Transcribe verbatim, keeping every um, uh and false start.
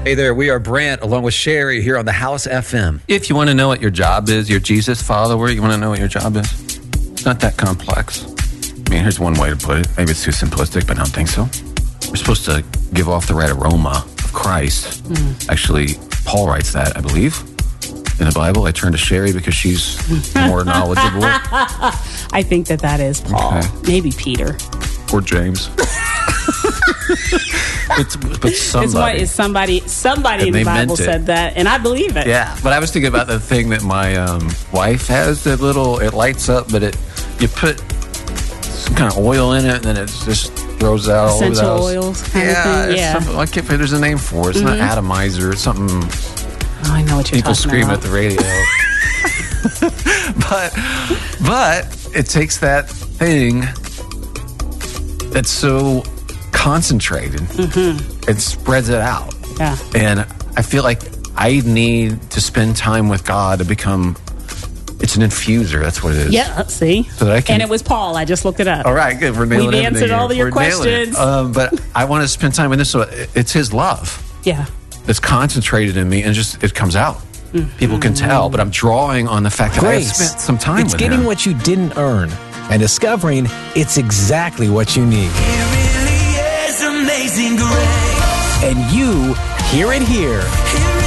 Hey there, we are Brant along with Sherry here on the House F M. If you want to know what your job is, you're Jesus follower, you want to know what your job is? It's not that complex. I mean, here's one way to put it. Maybe it's too simplistic, but I don't think so. We're supposed to give off the right aroma of Christ. Mm. Actually, Paul writes that, I believe, in the Bible. I turn to Sherry because she's more knowledgeable. I think that that is Paul. Okay. Maybe Peter. Or James. but, but somebody. It's somebody, somebody in the Bible said that, and I believe it. Yeah, but I was thinking about the thing that my um, wife has, that little, it lights up, but it you put some kind of oil in it, and then it just throws out all essential over the oils kind yeah, of thing. Yeah, I can't, there's a name for it. It's mm-hmm. not atomizer. It's something. Oh, I know what you're people talking scream about. at the radio. but but it takes that thing that's so concentrated mm-hmm. and spreads it out. Yeah. And I feel like I need to spend time with God to become, it's an infuser. That's what it is. Yeah, see? So that I can, and it was Paul. I just looked it up. All right, good. We're nailing We've answered all of your We're questions. Um, but I want to spend time with this. So it's his love. Yeah. That's concentrated in me and just, it comes out. Mm-hmm. People can tell, but I'm drawing on the fact that Grace, I spent some time it's with him. It's getting what you didn't earn and discovering it's exactly what you need. It really is amazing grace. And you hear it here. It really